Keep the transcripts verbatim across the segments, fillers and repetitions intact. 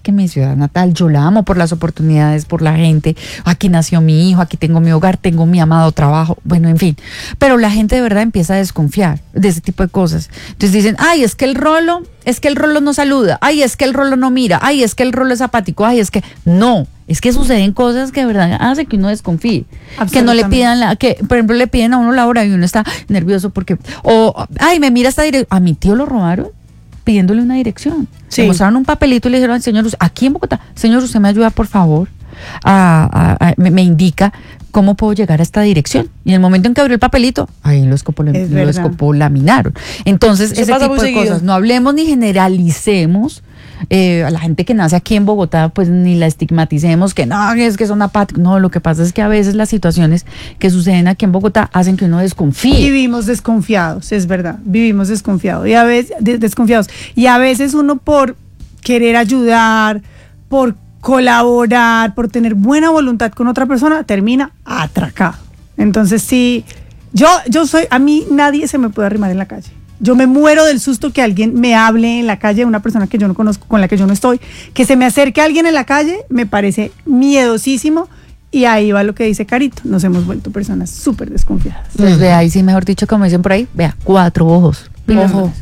que mi ciudad natal, yo la amo por las oportunidades, por la gente. Aquí nació mi hijo, aquí tengo mi hogar, tengo mi amado trabajo, bueno, en fin. Pero la gente de verdad empieza a desconfiar de ese tipo de cosas. Entonces dicen, ay, es que el rolo, es que el rolo no saluda, ay, es que el rolo no mira, ay, es que el rolo es apático, ay, es que no. Es que suceden cosas que de verdad hacen que uno desconfíe. Que no le pidan, la, que por ejemplo le piden a uno la hora y uno está nervioso porque, o, ay, me mira esta dirección. A mi tío lo robaron pidiéndole una dirección. Sí. Le mostraron un papelito y le dijeron, señor, aquí en Bogotá, señor, usted me ayuda por favor, a, a, a, me, me indica cómo puedo llegar a esta dirección. Y en el momento en que abrió el papelito, ahí lo, escopol- lo escopolaminaron. Entonces, eso ese tipo de seguido. Cosas, no hablemos ni generalicemos. Eh, a la gente que nace aquí en Bogotá, pues ni la estigmaticemos, que no, es que son apáticos. No, lo que pasa es que a veces las situaciones que suceden aquí en Bogotá hacen que uno desconfíe. Vivimos desconfiados, es verdad, vivimos desconfiados y a veces desconfiados y a veces uno por querer ayudar, por colaborar, por tener buena voluntad con otra persona, termina atracado. Entonces sí, yo, yo soy, a mí nadie se me puede arrimar en la calle. Yo me muero del susto que alguien me hable en la calle, una persona que yo no conozco, con la que yo no estoy, que se me acerque a alguien en la calle, me parece miedosísimo. Y ahí va lo que dice Carito, nos hemos vuelto personas súper desconfiadas. Pues de ahí sí, mejor dicho, como dicen por ahí, vea, cuatro ojos. Ojo.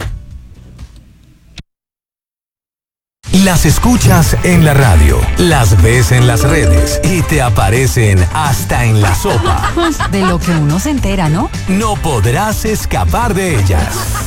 Las escuchas en la radio, las ves en las redes y te aparecen hasta en la sopa. De lo que uno se entera, ¿no? No podrás escapar de ellas.